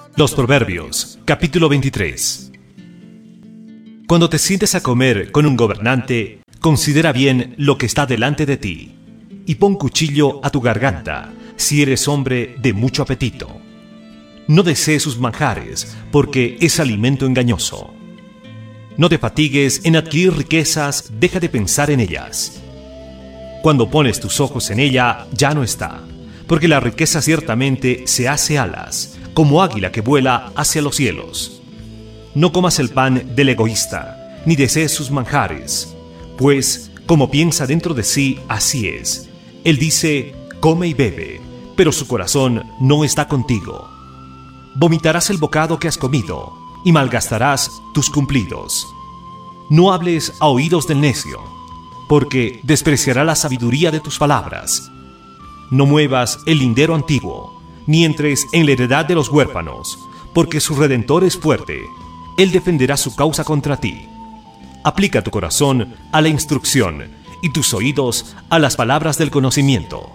Los Proverbios, capítulo 23. Cuando te sientes a comer con un gobernante, considera bien lo que está delante de ti, y pon cuchillo a tu garganta, si eres hombre de mucho apetito. No desees sus manjares, porque es alimento engañoso. No te fatigues en adquirir riquezas, deja de pensar en ellas. Cuando pones tus ojos en ella, ya no está, porque la riqueza ciertamente se hace alas, como águila que vuela hacia los cielos. No comas el pan del egoísta, ni desees sus manjares, pues, como piensa dentro de sí, así es. Él dice, come y bebe, pero su corazón no está contigo. Vomitarás el bocado que has comido, y malgastarás tus cumplidos. No hables a oídos del necio, porque despreciará la sabiduría de tus palabras. No muevas el lindero antiguo, ni entres en la heredad de los huérfanos, porque su Redentor es fuerte. Él defenderá su causa contra ti. Aplica tu corazón a la instrucción y tus oídos a las palabras del conocimiento.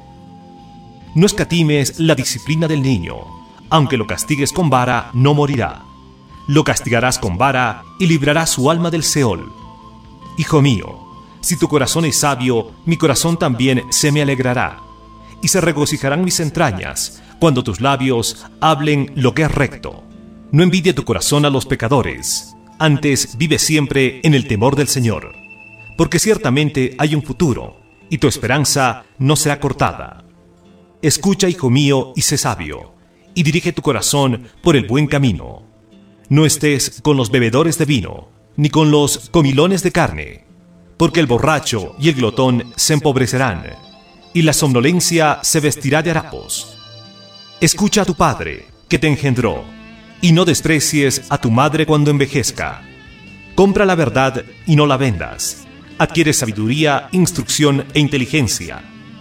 No escatimes la disciplina del niño. Aunque lo castigues con vara, no morirá. Lo castigarás con vara y librarás su alma del Seol. Hijo mío, si tu corazón es sabio, mi corazón también se me alegrará, y se regocijarán mis entrañas cuando tus labios hablen lo que es recto. No envidie tu corazón a los pecadores, antes vive siempre en el temor del Señor, porque ciertamente hay un futuro, y tu esperanza no será cortada. Escucha, hijo mío, y sé sabio, y dirige tu corazón por el buen camino. No estés con los bebedores de vino, ni con los comilones de carne, porque el borracho y el glotón se empobrecerán, y la somnolencia se vestirá de harapos. Escucha a tu padre, que te engendró, y no desprecies a tu madre cuando envejezca. Compra la verdad y no la vendas. Adquiere sabiduría, instrucción e inteligencia.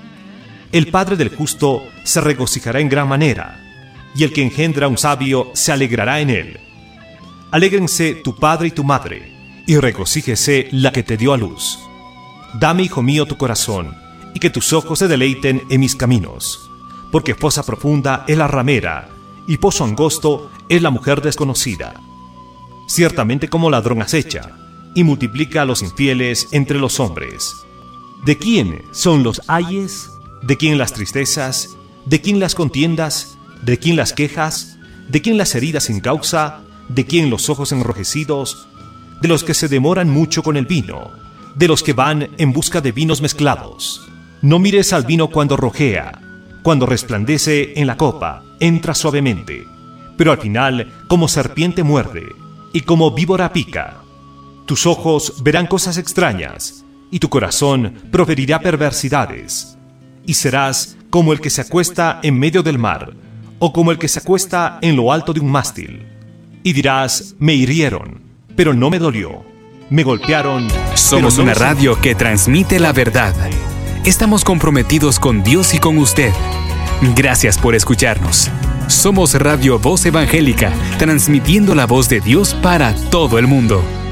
El padre del justo se regocijará en gran manera, y el que engendra a un sabio se alegrará en él. Alégrense tu padre y tu madre, y regocíjese la que te dio a luz. Dame, hijo mío, tu corazón, y que tus ojos se deleiten en mis caminos, porque fosa profunda es la ramera, y pozo angosto es la mujer desconocida. Ciertamente como ladrón acecha, y multiplica a los infieles entre los hombres. ¿De quién son los ayes? ¿De quién las tristezas? ¿De quién las contiendas? ¿De quién las quejas? ¿De quién las heridas sin causa? ¿De quién los ojos enrojecidos? De los que se demoran mucho con el vino, de los que van en busca de vinos mezclados. No mires al vino cuando rojea, cuando resplandece en la copa, entra suavemente, pero al final como serpiente muerde, y como víbora pica. Tus ojos verán cosas extrañas, y tu corazón proferirá perversidades, y serás como el que se acuesta en medio del mar, o como el que se acuesta en lo alto de un mástil. Y dirás, me hirieron, pero no me dolió. Me golpearon. Somos una radio que transmite la verdad. Estamos comprometidos con Dios y con usted. Gracias por escucharnos. Somos Radio Voz Evangélica, transmitiendo la voz de Dios para todo el mundo.